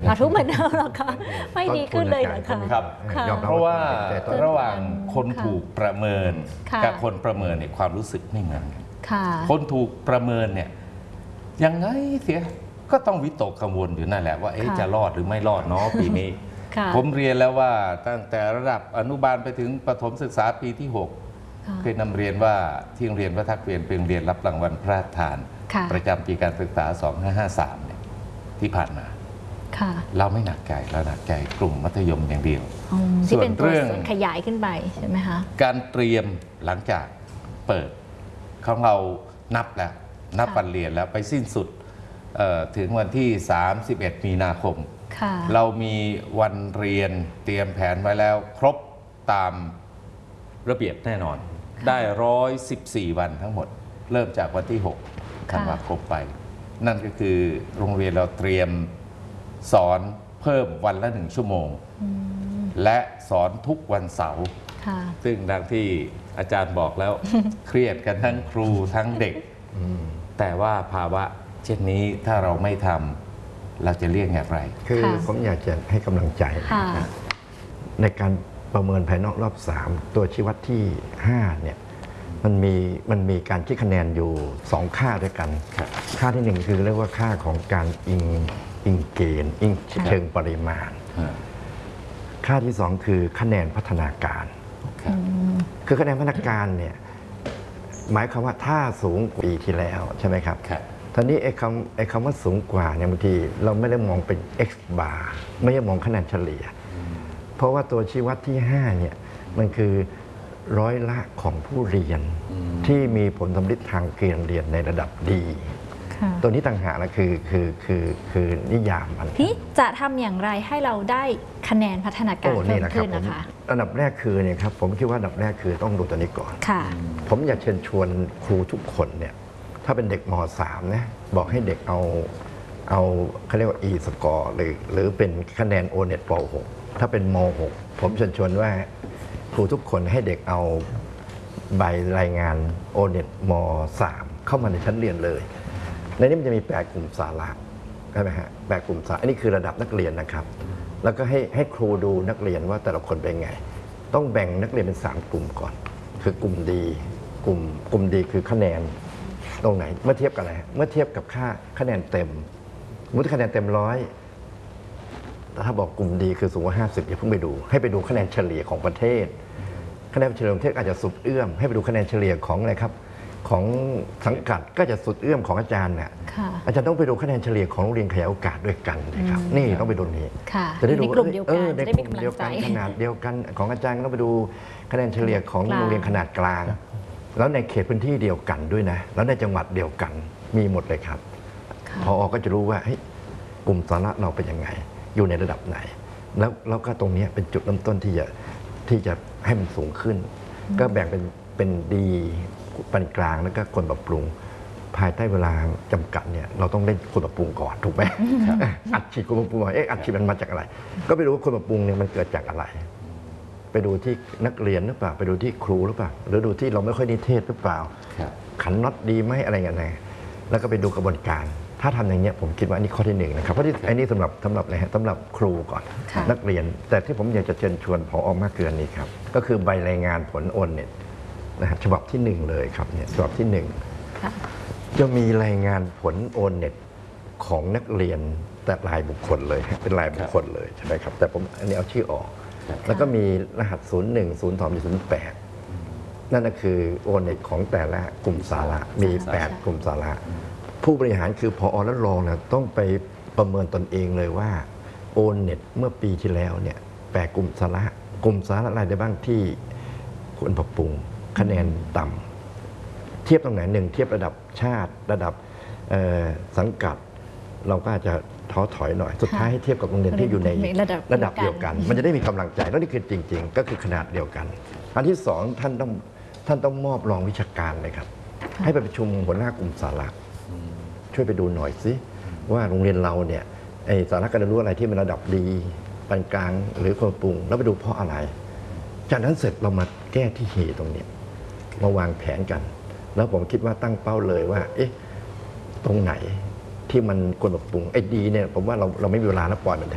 ทุกเหมือนเดิมหรอคะไม่ดีขึ้นเลยเหรอคะครับเพราะว่าระหว่างคนถูกประเมินกับคนประเมินเนี่ยความรู้สึกไม่เหมือนกันคนถูกประเมินเนี่ยยังไงเสียก็ต้องวิตกกังวลอยู่นั่นแหละว่าจะรอดหรือไม่รอดเนาะปีนี้ผมเรียนแล้วว่าตั้งแต่ระดับอนุบาลไปถึงประถมศึกษาปีที่6เคยนำเรียนว่าที่โรงเรียนวัฒนเวียนเป็นโรงเรียนรับรางวัลพระราชทานประจำปีการศึกษา 2553 เนี่ยที่ผ่านมาเราไม่หนักใจเราหนักใจกลุ่มมัธยมอย่างเดียวที่เป็นตัวขยายขึ้นไปใช่ไหมคะการเตรียมหลังจากเปิดของเรานับแล้วนับวันเรียนแล้วไปสิ้นสุดถึงวันที่ 31 มีนาคมเรามีวันเรียนเตรียมแผนไว้แล้วครบตามระเบียบแน่นอนได้114 วันทั้งหมดเริ่มจากวันที่6ธันวาคมไปนั่นก็คือโรงเรียนเราเตรียมสอนเพิ่มวันละ1 ชั่วโมงและสอนทุกวันเสาร์ซึ่งดังที่อาจารย์บอกแล้วเครียดกันทั้งครูทั้งเด็กแต่ว่าภาวะเช่นนี้ถ้าเราไม่ทำเราจะเลี่ยงอย่างไรคือผมอยากจะให้กำลังใจในการประเมินภายนอกรอบ3ตัวชี้วัดที่5เนี่ยมันมีการคิดคะแนนอยู่2ค่าด้วยกันค่าที่1คือเรียกว่าค่าของการอิงเกณฑ์อิงเชิงปริมาณค่าที่2คือคะแนนพัฒนาการคือคะแนนพัฒนาการเนี่ยหมายความว่าถ้าสูงกว่าปีที่แล้วใช่ไหมครับตอนนี้ไอ้คำว่าสูงกว่าเนี่ยบางทีเราไม่ได้มองเป็น x bar ไม่ได้มองคะแนนเฉลี่ยเพราะว่าตัวชี้วัดที่5เนี่ยมันคือร้อยละของผู้เรียนที่มีผลสำเร็จทางเกณฑ์เรียนในระดับดีตัวนี้ต่างหากนะคือนิยามมันที่จะทำอย่างไรให้เราได้คะแนนพัฒนาการเพิ่มขึ้นนะคะอันดับแรกคือเนี่ยครับผมคิดว่าอันดับแรกคือต้องดูตัวนี้ก่อนผมอยากเชิญชวนครูทุกคนเนี่ยถ้าเป็นเด็กม.3 นะบอกให้เด็กเอาเขาเรียกว่า e score หรือเป็นคะแนน O-NET ป.6 ถ้าเป็นม.6 ผมเชิญชวนว่าครูทุกคนให้เด็กเอาใบรายงาน O-NET ม.3 เข้ามาในชั้นเรียนเลยในนี้มันจะมี8 กลุ่มสาระใช่ไหมฮะ8 กลุ่มสาระอันนี้คือระดับนักเรียนนะครับแล้วก็ให้ครูดูนักเรียนว่าแต่ละคนเป็นไงต้องแบ่งนักเรียนเป็น3 กลุ่มก่อนคือกลุ่มดีกลุ่มดีคือคะแนนตรงไหนเมื่อเทียบกับอะไรเมื่อเทียบกับค่าคะแนนเต็มมุติคะแนนเต็ม100แต่ถ้าบอกกลุ่มดีคือสูงกว่า50อย่าเพิ่งไปดูให้ไปดูคะแนนเฉลี่ยของประเทศคะแนนเฉลี่ยของประเทศอาจจะสุดเอื้อมให้ไปดูคะแนนเฉลี่ยของอะไรครับของสังกัดก็จะสุดเอื้อมของอาจารย์เนี่ยอาจารย์ต้องไปดูคะแนนเฉลี่ยของโรงเรียนขยายโอกาสด้วยกันนะครับนี่ต้องไปดูนี้จะได้ดูในกลุ่มเดียวกันในกลุ่มเดียวกันขนาดเดียวกันของอาจารย์ต้องไปดูคะแนนเฉลี่ยของโรงเรียนขนาดกลางแล้วในเขตพื้นที่เดียวกันด้วยนะแล้วในจังหวัดเดียวกันมีหมดเลยครับพอก็จะรู้ว่ากลุ่มสาระเราเป็นยังไงอยู่ในระดับไหนแล้วก็ตรงนี้เป็นจุดเริ่มต้นที่จะให้มันสูงขึ้นก็แบ่งเป็นดีปานกลางแล้วก็คนปรับปรุงภายใต้เวลาจำกัดเนี่ยเราต้องเล่นคนปรับปรุงก่อนถูกไหมอัดฉีดคนปรับปรุงอัดฉีดมันมาจากอะไรก็ไปดูว่าคนปรับปรุงเนี่ยมันเกิดจากอะไรไปดูที่นักเรียนหรือเปล่าไปดูที่ครูหรือเปล่าหรือดูที่เราไม่ค่อยนิเทศหรือเปล่าขันน็อตดีไหมอะไรอย่างเงี้ยแล้วก็ไปดูกระบวนการถ้าทำอย่างเงี้ยผมคิดว่าอันนี้ข้อที่1นะครับเพราะที่อันนี้สำหรับอะไรฮะสำหรับครูก่อนนักเรียนแต่ที่ผมอยากจะเชิญชวนผอ.มากเกินนี้ครับก็คือใบรายงานผลO-NETนะฉบับที่1เลยครับเนี่ยฉบับที่1จะมีรายงานผลO-NETของนักเรียนแต่รายบุคคลเลยเป็นรายบุคคลเลยใช่ไหมครับแต่ผมอันนี้เอาชื่อออกแล้วก็มีรหัส01 02 08นั่นก็คือO-NETของแต่ละกลุ่มสาระมี8 กลุ่มสาระผู้บริหารคือผอ.และรองเนี่ยต้องไปประเมินตนเองเลยว่าO-NETเมื่อปีที่แล้วเนี่ย8 กลุ่มสาระอะไรได้บ้างที่ควรปรับปรุงคะแนนต่ำเทียบตรงไหน1เทียบระดับชาติระดับสังกัดเราก็อาจจะท้อถอยหน่อยสุดท้ายให้เทียบกับโรงเรียนที่อยู่ในระดับเดียวกันมันจะได้มีกำลังใจแล้วนี่คือจริงๆก็คือขนาดเดียวกันอันที่2ท่านต้องมอบรองวิชาการเลยครับให้ไปประชุมหัวหน้ากลุ่มสาระช่วยไปดูหน่อยสิว่าโรงเรียนเราเนี่ยสาระการเรียนรู้อะไรที่มันระดับดีปานกลางหรือคนปรุงแล้วไปดูเพราะอะไรจากนั้นเสร็จเรามาแก้ที่เหตุตรงนี้มาวางแผนกันแล้วผมคิดว่าตั้งเป้าเลยว่าตรงไหนที่มันควรปรับปรุงดีเนี่ยผมว่าเราไม่มีเวลาแล้วปล่อยมันเถอะ